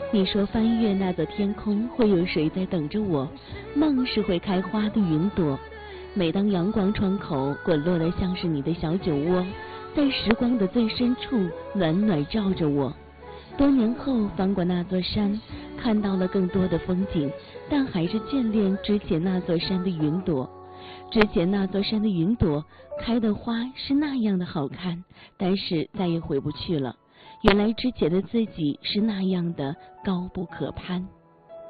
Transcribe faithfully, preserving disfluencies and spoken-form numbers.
你说翻越那座天空会有谁在等着我？梦是会开花的云朵，每当阳光窗口滚落的像是你的小酒窝，在时光的最深处暖暖照着我。多年后翻过那座山，看到了更多的风景，但还是眷恋之前那座山的云朵。之前那座山的云朵开的花是那样的好看，但是再也回不去了。原来之前的自己是那样的高不可攀。